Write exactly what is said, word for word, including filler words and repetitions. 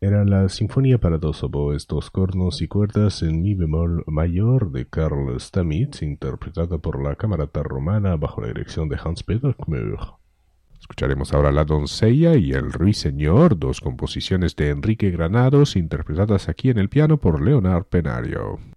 era la Sinfonía para dos oboes, dos cornos y cuerdas en mi bemol mayor de Carl Stamitz, interpretada por la Camerata Romana bajo la dirección de Hans-Peter Kmür. Escucharemos ahora La doncella y El ruiseñor, dos composiciones de Enrique Granados, interpretadas aquí en el piano por Leonard Penario.